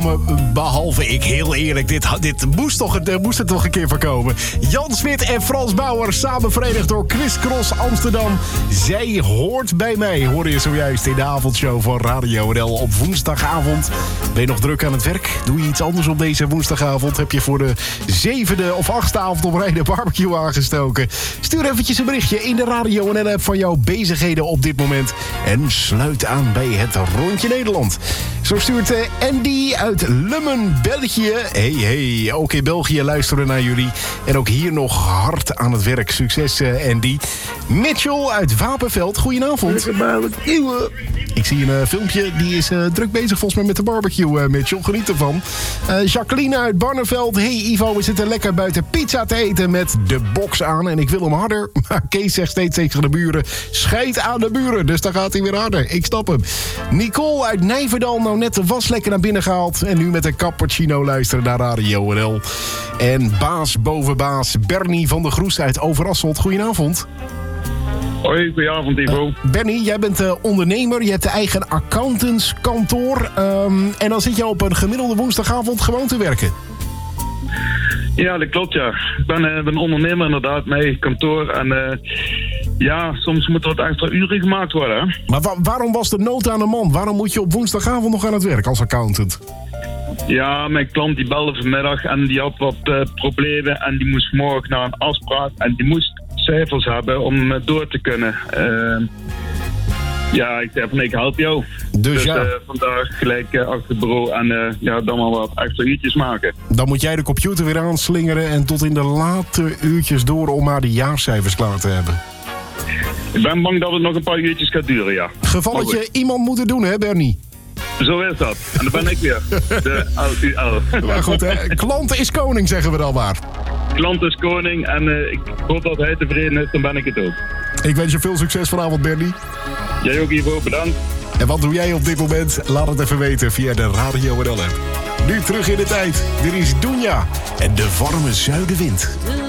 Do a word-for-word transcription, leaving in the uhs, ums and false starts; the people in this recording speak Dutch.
Behalve ik, heel eerlijk, dit, dit moest, toch, uh, moest er toch een keer voorkomen. Jan Smit en Frans Bauer, samen verenigd door Chris Cross Amsterdam. Zij hoort bij mij, hoorde je zojuist in de avondshow van Radio N L op woensdagavond. Ben je nog druk aan het werk? Doe je iets anders op deze woensdagavond? Heb je voor de zevende of achtste avond op rij de barbecue aangestoken? Stuur eventjes een berichtje in de Radio N L-app van jouw bezigheden op dit moment. En sluit aan bij het Rondje Nederland. Zo stuurt uh, Andy uit Lummen, België. Hey, hey, ook in België luisteren naar jullie. En ook hier nog hard aan het werk. Succes, uh, Andy. Mitchell uit Wapenveld, goedenavond. Ik zie een uh, filmpje, die is uh, druk bezig volgens mij met de barbecue, uh, Mitchell. Geniet ervan. Uh, Jacqueline uit Barneveld. Hey Ivo, we zitten lekker buiten pizza te eten met de box aan. En ik wil hem harder. Maar Kees zegt steeds tegen de buren, scheid aan de buren. Dus dan gaat hij weer harder. Ik snap hem. Nicole uit Nijverdal, nou net de was lekker naar binnen gehaald. En nu met een cappuccino luisteren naar Radio N L. En baas boven baas, Bernie van der Groes uit Overasselt. Goedenavond. Hoi, goedenavond Ivo. Uh, Bernie, jij bent uh, ondernemer. Je hebt een eigen accountantskantoor. Um, en dan zit je op een gemiddelde woensdagavond gewoon te werken. Ja, dat klopt ja. Ik ben, uh, ben ondernemer inderdaad, mijn eigen kantoor. En uh, ja, soms moeten er wat extra uren gemaakt worden. Hè? Maar wa- waarom was de nood aan de man? Waarom moet je op woensdagavond nog aan het werk als accountant? Ja, mijn klant die belde vanmiddag en die had wat uh, problemen. En die moest morgen naar een afspraak. En die moest cijfers hebben om uh, door te kunnen. Uh, ja, ik zei van ik help jou. Dus, dus ja. uh, vandaag gelijk uh, achter het bureau en uh, ja, dan wel wat extra uurtjes maken. Dan moet jij de computer weer aanslingeren en tot in de late uurtjes door om maar de jaarcijfers klaar te hebben. Ik ben bang dat het nog een paar uurtjes gaat duren, ja. Gevalletje iemand moeten doen, hè Bernie? Zo is dat. En dan ben ik weer. De L U L. Maar goed, hè? Klant is koning, zeggen we dan maar. Klant is koning en uh, ik hoop dat hij tevreden is, dan ben ik het ook. Ik wens je veel succes vanavond, Bernie. Jij ook, Ivo, bedankt. En wat doe jij op dit moment? Laat het even weten via de Radio N L app. Nu terug in de tijd. Dit is Doenja en de warme zuidenwind.